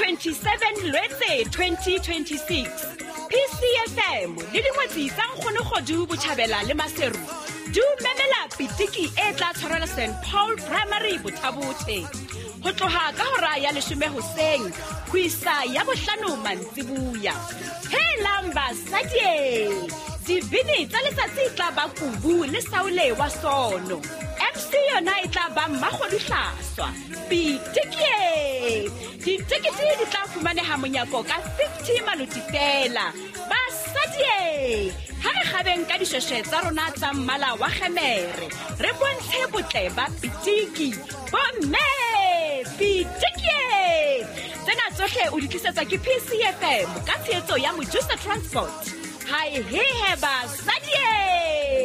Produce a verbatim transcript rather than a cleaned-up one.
twenty-seven Lwetse twenty twenty-six. P C F M le dingwetsi tsa nkgono godu botjhabela le maseru. Du memela pitiki e tla tshwarela Saint Paul Primary Bothabothe. Ho tloha ka hora ya leshome hoseng ho isa ya bohlano mantsibuya. Helang basadi! Divini tsa letsatsi tla ba Kubu le Saule wa Sono. M C yona e tla ba Mmakgodihlaswa. Pitiki! Ditikiti di tla fumaneha monyako ka fifty maluti fela. Basadi! Ha re kgabeng ka dishweshwe tsa rona tsa mmala wa kgemere. Re bontshe botle ba pitiki. Bomme! Pitiki! Tsena tsohle o di tlisetsa ke P C F M ka tshehetso ya Mojusa Transport. Hi, hey, basadi!